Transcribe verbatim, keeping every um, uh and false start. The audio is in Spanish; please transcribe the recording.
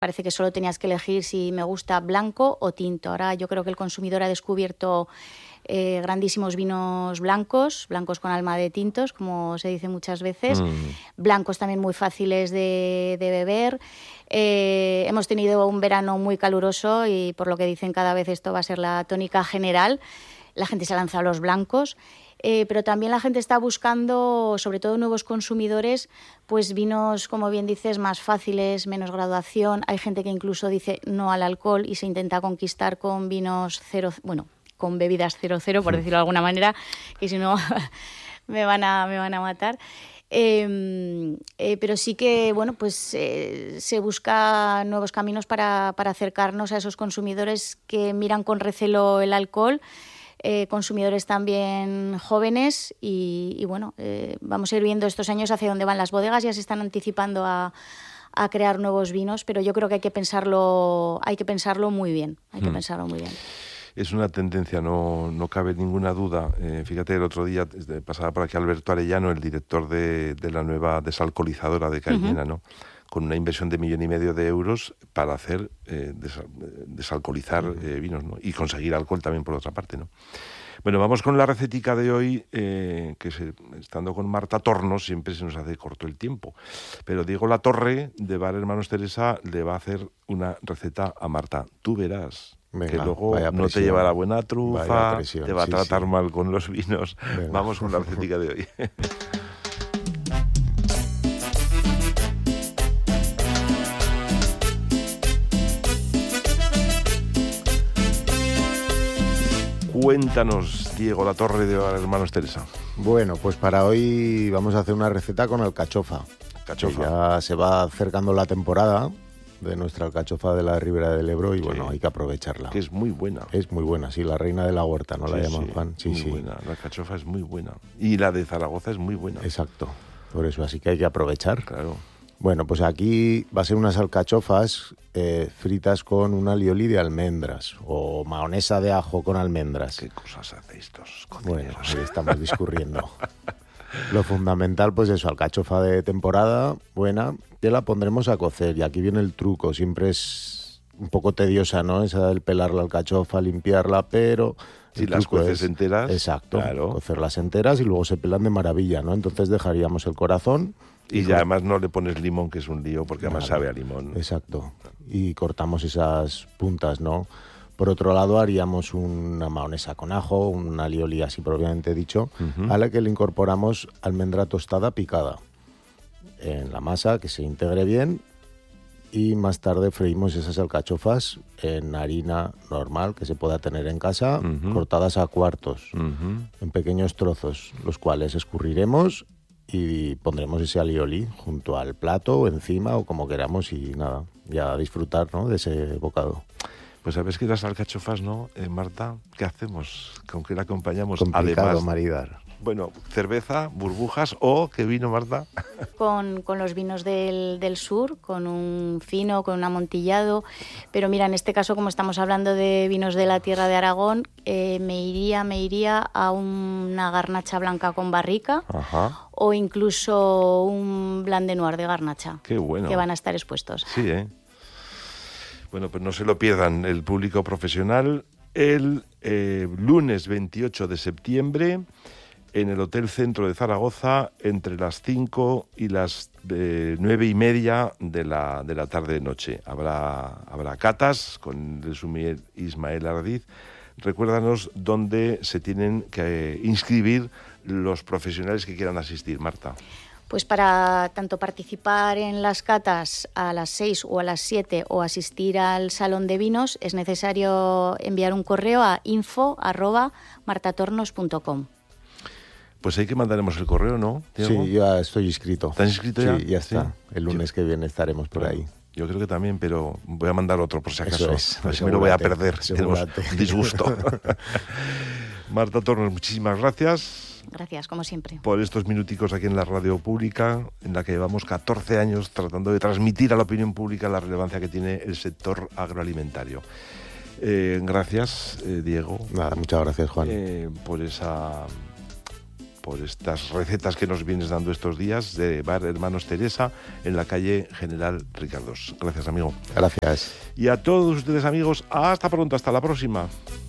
parece que solo tenías que elegir si me gusta blanco o tinto. Ahora yo creo que el consumidor ha descubierto eh, grandísimos vinos blancos, blancos con alma de tintos, como se dice muchas veces, mm. blancos también muy fáciles de, de beber. Eh, hemos tenido un verano muy caluroso y por lo que dicen cada vez esto va a ser la tónica general. La gente se ha lanzado a los blancos. Eh, pero también la gente está buscando, sobre todo nuevos consumidores, pues vinos, como bien dices, más fáciles, menos graduación. Hay gente que incluso dice no al alcohol y se intenta conquistar con vinos cero, bueno, con bebidas cero cero, por decirlo de alguna manera, que si no me van a, me van a matar. Eh, eh, pero sí que, bueno, pues eh, se busca nuevos caminos para, para acercarnos a esos consumidores que miran con recelo el alcohol. Eh, consumidores también jóvenes y, y bueno, eh, vamos a ir viendo estos años hacia dónde van las bodegas. Ya se están anticipando a, a crear nuevos vinos, pero yo creo que hay que pensarlo, hay que pensarlo muy bien, hay que hmm. pensarlo muy bien. Es una tendencia, no, no cabe ninguna duda. Eh, fíjate, el otro día pasaba por aquí Alberto Arellano, el director de, de la nueva desalcoholizadora de Cariñena, uh-huh. ¿no? Con una inversión de millón y medio de euros para hacer eh, des- desalcoholizar eh, vinos, ¿no? Y conseguir alcohol también por otra parte, ¿no? Bueno, vamos con la recetica de hoy, eh, que se, estando con Marta Tornos siempre se nos hace corto el tiempo. Pero Diego Latorre, de Bar Hermanos Teresa, le va a hacer una receta a Marta. Tú verás. Venga, que luego no te llevará buena trufa, presión, te va a sí, tratar sí. mal con los vinos. Venga. Vamos con la recetica de hoy. Cuéntanos, Diego Latorre, de Hermanos Teresa. Bueno, pues para hoy vamos a hacer una receta con alcachofa. Alcachofa. Ya se va acercando la temporada de nuestra alcachofa de la Ribera del Ebro y sí. bueno, hay que aprovecharla. Que es muy buena. Es muy buena, sí, la reina de la huerta, ¿no? Sí, la llaman, sí, Juan. Sí, muy sí. buena, la alcachofa es muy buena. Y la de Zaragoza es muy buena. Exacto, por eso, así que hay que aprovechar. Claro. Bueno, pues aquí va a ser unas alcachofas eh, fritas con un alioli de almendras o mahonesa de ajo con almendras. ¿Qué cosas hacéis estos cocineros? Bueno, ahí estamos discurriendo. Lo fundamental, pues eso, alcachofa de temporada, buena, que la pondremos a cocer. Y aquí viene el truco, siempre es un poco tediosa, ¿no? Esa del pelar la alcachofa, limpiarla, pero... Si las cueces enteras... Exacto, claro. Cocerlas enteras y luego se pelan de maravilla, ¿no? Entonces dejaríamos el corazón... Y ya además no le pones limón, que es un lío, porque además claro, sabe a limón. Exacto. Y cortamos esas puntas, ¿no? Por otro lado, haríamos una mahonesa con ajo, un alioli así propiamente dicho, uh-huh. a la que le incorporamos almendra tostada picada en la masa, que se integre bien, y más tarde freímos esas alcachofas en harina normal que se pueda tener en casa, uh-huh. cortadas a cuartos, uh-huh. en pequeños trozos, los cuales escurriremos y pondremos ese alioli junto al plato o encima o como queramos y nada, ya disfrutar, ¿no?, de ese bocado. Pues sabes que las alcachofas, ¿no, eh, Marta? ¿Qué hacemos? ¿Con qué la acompañamos? Complicado Además, maridar. Bueno, cerveza, burbujas o ¿qué vino, Marta? Con, con los vinos del, del sur, con un fino, con un amontillado. Pero mira, en este caso, como estamos hablando de vinos de la tierra de Aragón, eh, me iría me iría a una garnacha blanca con barrica. Ajá. O incluso un blanc de noir de garnacha. Qué bueno. Que van a estar expuestos. Sí, ¿eh? Bueno, pues no se lo pierdan el público profesional el eh, lunes veintiocho de septiembre en el Hotel Centro de Zaragoza entre las cinco y las eh, nueve y media de la, de la tarde-noche. Habrá, habrá catas con el sommelier Ismael Ardiz. Recuérdanos dónde se tienen que inscribir los profesionales que quieran asistir, Marta. Pues para tanto participar en las catas a las seis o a las siete o asistir al salón de vinos es necesario enviar un correo a info arroba martatornos punto com. Pues ahí que mandaremos el correo, ¿no, Diego? Sí, ya estoy inscrito. ¿Estás inscrito ya? Sí, ya está. ¿Sí? El lunes yo, que viene estaremos por ahí. Yo creo que también, pero voy a mandar otro por si acaso. Eso es. A ver si me lo voy a perder. Tenemos un disgusto. Marta Tornos, muchísimas gracias. Gracias, como siempre. Por estos minuticos aquí en la radio pública, en la que llevamos catorce años tratando de transmitir a la opinión pública la relevancia que tiene el sector agroalimentario. Eh, gracias, eh, Diego. Nada, muchas gracias, Juan. Eh, por esa por estas recetas que nos vienes dando estos días de Bar Hermanos Teresa en la calle General Ricardos. Gracias, amigo. Gracias. Y a todos ustedes, amigos, hasta pronto, hasta la próxima.